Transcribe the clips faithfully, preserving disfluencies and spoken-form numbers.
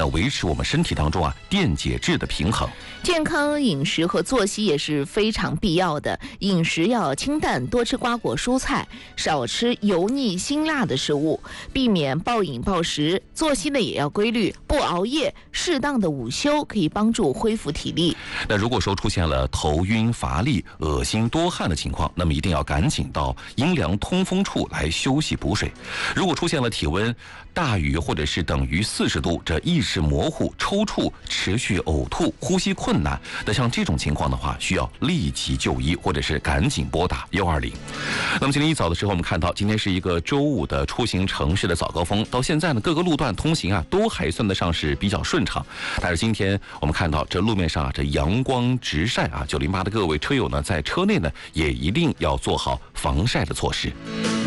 那维持我们身体当中啊电解质的平衡。 健康饮食和作息也是非常必要的，饮食要清淡，多吃瓜果蔬菜，少吃油腻辛辣的食物，避免暴饮暴食。作息呢也要规律，不熬夜，适当的午休可以帮助恢复体力。 那如果说出现了头晕乏力、恶心多汗的情况，那么一定要赶紧到阴凉通风处来休息补水。如果出现了体温大于或者是等于四十度，这意识模糊、抽搐、持续呕吐、呼吸困难的，像这种情况的话，需要立即就医，或者是赶紧拨打一二零。那么今天一早的时候，我们看到今天是一个周五的出行城市的早高峰，到现在呢，各个路段通行啊都还算得上是比较顺畅。但是今天我们看到这路面上啊，这阳光直晒啊，九零八的各位车友呢，在车内呢也一定要做好防晒的措施。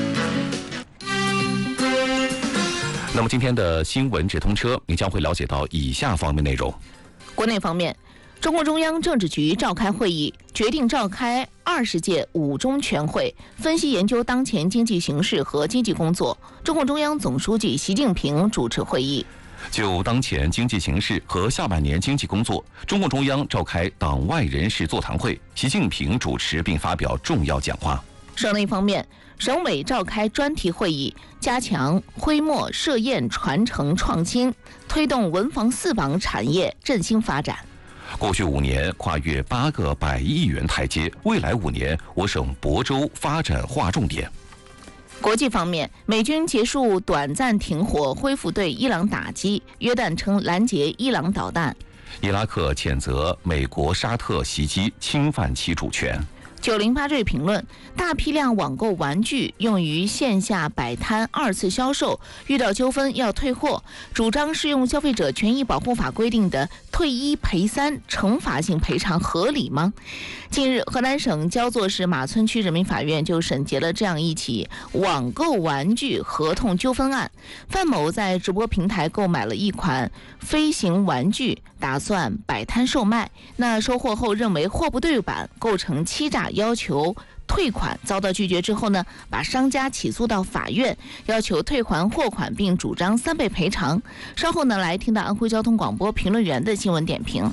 那么今天的新闻直通车，您将会了解到以下方面内容。 国内方面，中共中央政治局召开会议，决定召开二十届五中全会，分析研究当前经济形势和经济工作。中共中央总书记习近平主持会议。 就当前经济形势和下半年经济工作，中共中央召开党外人士座谈会，习近平主持并发表重要讲话。 省内方面，省委召开专题会议，加强徽墨设验传承创新，推动文房四宝产业振兴发展。 过去五年跨越八个百亿元台阶，未来五年我省亳州发展划重点。 国际方面，美军结束短暂停火，恢复对伊朗打击，约旦称拦截伊朗导弹。 伊拉克谴责美国沙特袭击，侵犯其主权。 九零八锐评论：大批量网购玩具用于线下摆摊二次销售，遇到纠纷要退货，主张适用消费者权益保护法规定的退一赔三惩罚性赔偿合理吗？近日，河南省焦作市马村区人民法院就审结了这样一起网购玩具合同纠纷案。范某在直播平台购买了一款飞行玩具，打算摆摊售卖，那收货后认为货不对版，构成欺诈，要求退款，遭到拒绝之后呢，把商家起诉到法院，要求退还货款，并主张三倍赔偿。稍后呢，来听到安徽交通广播评论员的新闻点评。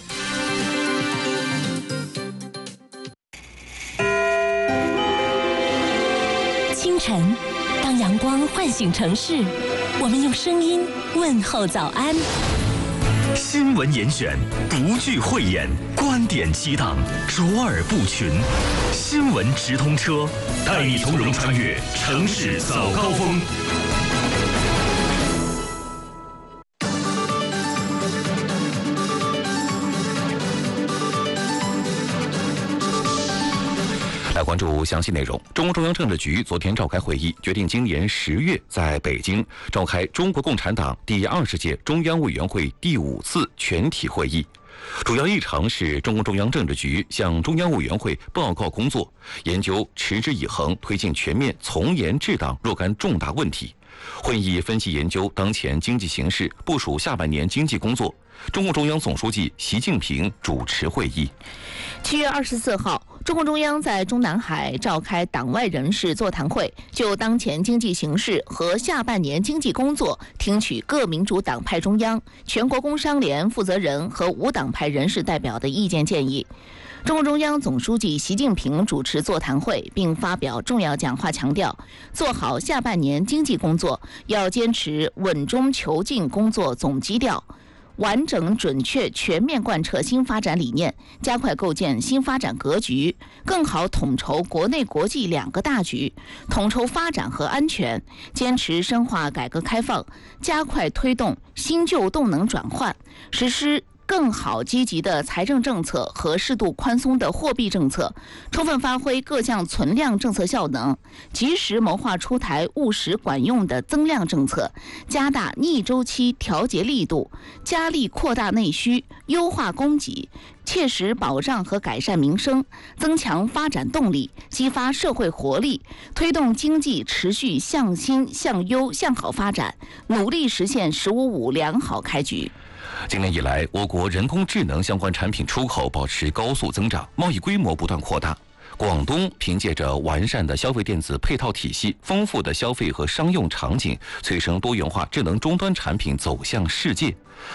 清晨，当阳光唤醒城市，我们用声音问候早安。 新闻严选，不惧讳言，观点激荡，卓尔不群。新闻直通车，带你从容穿越城市早高峰。 来关注详细内容。中共中央政治局昨天召开会议，决定今年十月在北京召开中国共产党第二十届中央委员会第五次全体会议。主要议程是中共中央政治局向中央委员会报告工作，研究持之以恒推进全面从严治党若干重大问题。会议分析研究当前经济形势，部署下半年经济工作。中共中央总书记习近平主持会议。 七月二十四号，中共中央在中南海召开党外人士座谈会，就当前经济形势和下半年经济工作，听取各民主党派中央、全国工商联负责人和无党派人士代表的意见建议。中共中央总书记习近平主持座谈会，并发表重要讲话，强调做好下半年经济工作，要坚持稳中求进工作总基调，完整准确全面贯彻新发展理念，加快构建新发展格局，更好统筹国内国际两个大局，统筹发展和安全，坚持深化改革开放，加快推动新旧动能转换，实施更好积极的财政政策和适度宽松的货币政策，充分发挥各项存量政策效能，及时谋划出台务实管用的增量政策，加大逆周期调节力度，加力扩大内需，优化供给，切实保障和改善民生，增强发展动力，激发社会活力，推动经济持续向新、向优、向好发展，努力实现“十五五”良好开局。 今年以来，我国人工智能相关产品出口保持高速增长，贸易规模不断扩大。广东凭借着完善的消费电子配套体系、丰富的消费和商用场景，催生多元化智能终端产品走向世界。